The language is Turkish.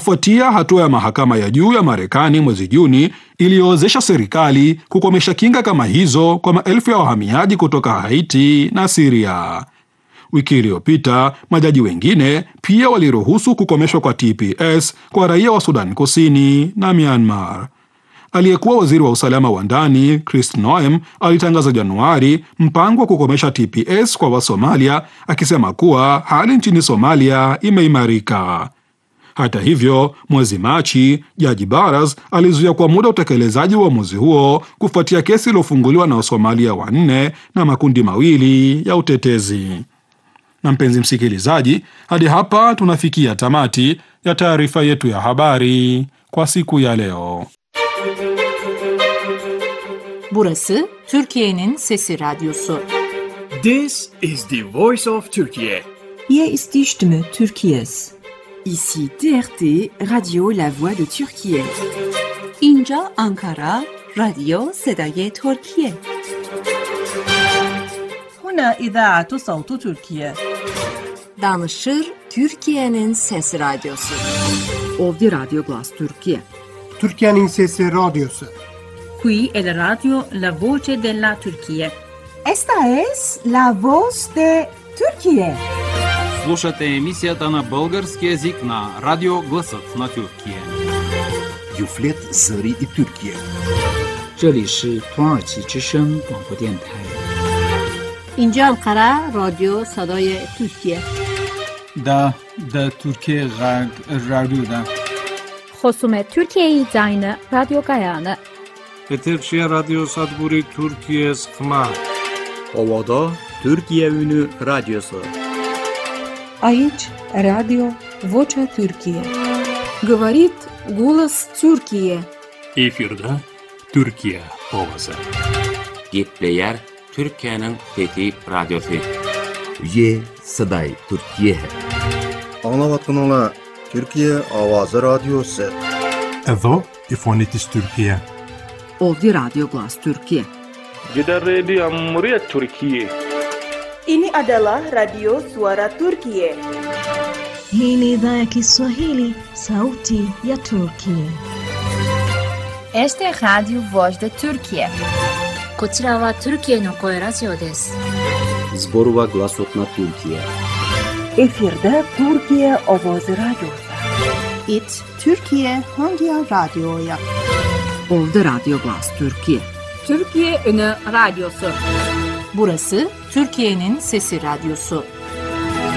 kufuatia hatua ya mahakama ya juu ya Marekani mwezi Juni iliyowezesha serikali kukomesha kinga kama hizo kwa maelfu ya wahamiaji kutoka Haiti na Siria. Wiki iliyopita majaji wengine pia waliruhusu kukomeshwa kwa TPS kwa raia wa Sudan Kusini na Myanmar. Aliyekuwa waziri wa usalama wa ndani Chris Noem alitangaza Januari mpango wa kukomesha TPS kwa Wasomalia, akisema kuwa hali nchini Somalia imeimarika. Hata hivyo, mwezi Machi, Jaji Baras alizuia kwa muda utekelezaji wa uamuzi huo kufuatia kesi iliyofunguliwa na Wasomalia wanne na makundi mawili ya utetezi. Na mpenzi msikilizaji, hadi hapa tunafikia tamati ya taarifa yetu ya habari kwa siku ya leo. Burası Türkiye'nin Sesi Radyosu. This is the voice of Turkey. Hier ist die Stimme Türkiye's. Ici TRT, Radio La Voix de Türkiye. اینجا Ankara, رادیو صدای ترکیه. هنا إذاعة صوت تركيا. Danışır Türkiye'nin Sesi Radyosu. Ovdje Radio Glas Türkiye. Türkiye'nin Sesi Radyosu. Qui è la radio La Voce della Turquía. Esta es La Voz de Türkiye. Слушате емисията на български език на Радио Гласът на Türkiye. Юфлет Зари и Türkiye. 这里是土耳其之声广播电台。 اینجا Ankara رادیو صدای ترکیه. دا ترکیه رادیو دا. خصوم ترکیه زاین رادیو گایانه. Eterşehir Radyo Sadburi Türkiye Sıkma. Ovada Türkiye Ünü Radyosu. Aici Radio Vocea Türkiye. Говорит голос Türkiye. Efirde Türkiye Ovası. Gepleyer Türkiye'nin Fethi Radyosu. Ye Saday Türkiye. Anlavatkanala Türkiye Avazı Radyosu. Ezo İfonitis Türkiye. Ovdje Radio Glas Türkiye. Jeddah Radio Muryat Türkiye. Ini adalah Radio Suara Türkiye. Hii ni idhaa ya Kiswahili, Sauti ya Turkiye. Este es Radio Voz de Türkiye. こちらはトルキエの声ラジオです。 Zborova Glasot na Türkiye. Efirde Türkiye Ovoz Radyosu. It Türkiye Hangi Radyo'ya. Ovdje Radio Glas Türkiye. Türkiye Ünü Radyosu. Burası Türkiye'nin Sesi Radyosu.